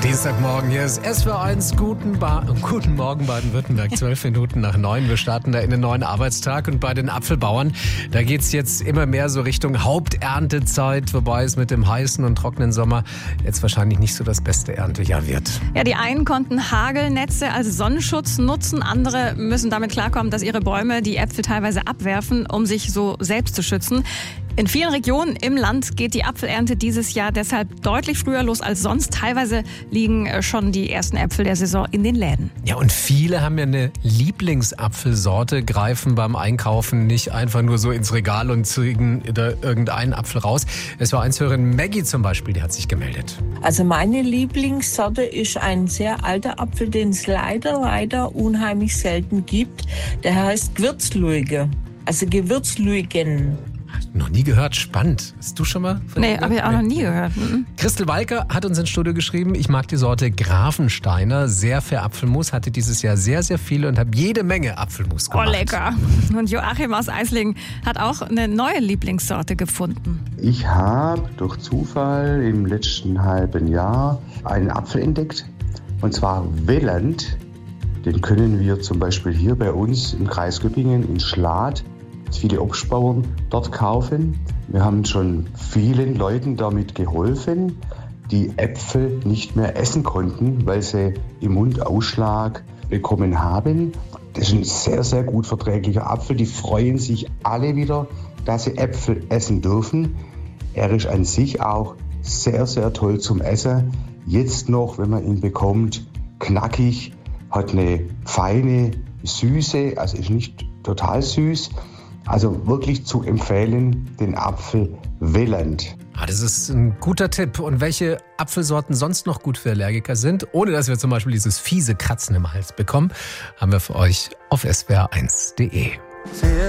Dienstagmorgen, hier ist SWR1. Guten Morgen Baden-Württemberg, 12 Minuten nach 9. Wir starten da in den neuen Arbeitstag und bei den Apfelbauern, da geht es jetzt immer mehr so Richtung Haupterntezeit, wobei es mit dem heißen und trockenen Sommer jetzt wahrscheinlich nicht so das beste Erntejahr wird. Ja, die einen konnten Hagelnetze als Sonnenschutz nutzen, andere müssen damit klarkommen, dass ihre Bäume die Äpfel teilweise abwerfen, um sich so selbst zu schützen. In vielen Regionen im Land geht die Apfelernte dieses Jahr deshalb deutlich früher los als sonst. Teilweise liegen schon die ersten Äpfel der Saison in den Läden. Ja, und viele haben ja eine Lieblingsapfelsorte, greifen beim Einkaufen nicht einfach nur so ins Regal und ziehen da irgendeinen Apfel raus. Es war SWR-Hörerin Maggie zum Beispiel, die hat sich gemeldet. Also meine Lieblingssorte ist ein sehr alter Apfel, den es leider unheimlich selten gibt. Der heißt Gewürzluige, also Gewürzluigen. Noch nie gehört, spannend. Hast du schon mal von Nee, habe ich auch noch nie gehört. Christel Walker hat uns ins Studio geschrieben, ich mag die Sorte Grafensteiner, sehr für Apfelmus, hatte dieses Jahr sehr, sehr viele und habe jede Menge Apfelmus gemacht. Oh, lecker. Und Joachim aus Eislingen hat auch eine neue Lieblingssorte gefunden. Ich habe durch Zufall im letzten halben Jahr einen Apfel entdeckt, und zwar Welland. Den können wir zum Beispiel hier bei uns im Kreis Göppingen in Schlad, viele Obstbauern dort kaufen. Wir haben schon vielen Leuten damit geholfen, die Äpfel nicht mehr essen konnten, weil sie im Mund Ausschlag bekommen haben. Das ist ein sehr, sehr gut verträglicher Apfel. Die freuen sich alle wieder, dass sie Äpfel essen dürfen. Er ist an sich auch sehr, sehr toll zum Essen. Jetzt noch, wenn man ihn bekommt, knackig, hat eine feine Süße, also ist nicht total süß. Also wirklich zu empfehlen, den Apfel Welland. Das ist ein guter Tipp. Und welche Apfelsorten sonst noch gut für Allergiker sind, ohne dass wir zum Beispiel dieses fiese Kratzen im Hals bekommen, haben wir für euch auf swr1.de.